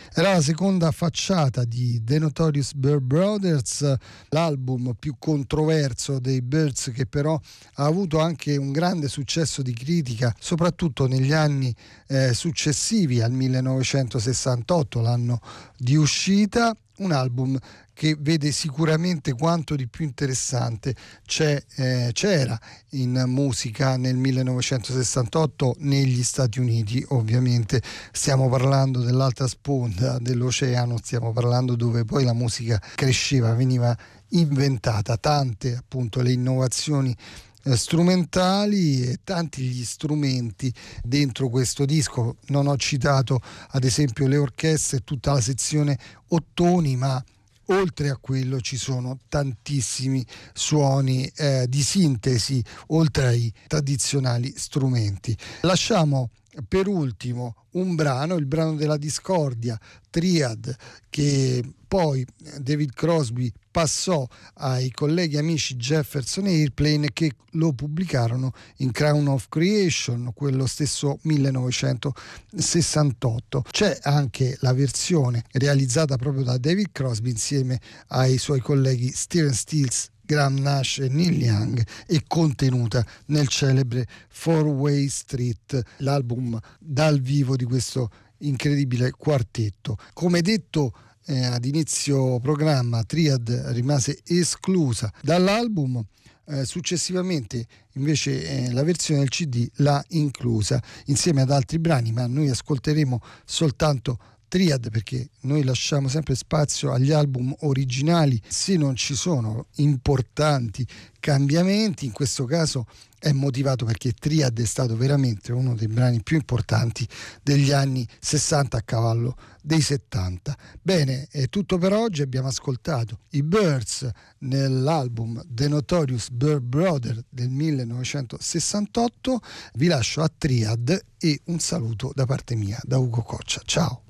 Era la seconda facciata di The Notorious Byrd Brothers, l'album più controverso dei Byrds, che però ha avuto anche un grande successo di critica, soprattutto negli anni successivi al 1968, l'anno di uscita. Un album che vede sicuramente quanto di più interessante c'era in musica nel 1968 negli Stati Uniti. Ovviamente stiamo parlando dell'altra sponda dell'oceano, stiamo parlando dove poi la musica cresceva, veniva inventata, tante appunto le innovazioni strumentali e tanti gli strumenti dentro questo disco. Non ho citato ad esempio le orchestre e tutta la sezione ottoni, ma oltre a quello ci sono tantissimi suoni di sintesi oltre ai tradizionali strumenti. Lasciamo per ultimo un brano, il brano della discordia, Triad, che poi David Crosby passò ai colleghi amici Jefferson Airplane, che lo pubblicarono in Crown of Creation, quello stesso 1968. C'è anche la versione realizzata proprio da David Crosby insieme ai suoi colleghi Stephen Stills, Graham Nash e Neil Young, e contenuta nel celebre Four Way Street, l'album dal vivo di questo incredibile quartetto. Come detto ad inizio programma, Triad rimase esclusa dall'album. Successivamente invece la versione del CD l'ha inclusa insieme ad altri brani, ma noi ascolteremo soltanto Triad perché noi lasciamo sempre spazio agli album originali se non ci sono importanti cambiamenti. In questo caso è motivato perché Triad è stato veramente uno dei brani più importanti degli anni 60 a cavallo dei 70. Bene, è tutto per oggi. Abbiamo ascoltato i Byrds nell'album The Notorious Byrd Brothers del 1968. Vi lascio a Triad e un saluto da parte mia, da Ugo Coccia. Ciao.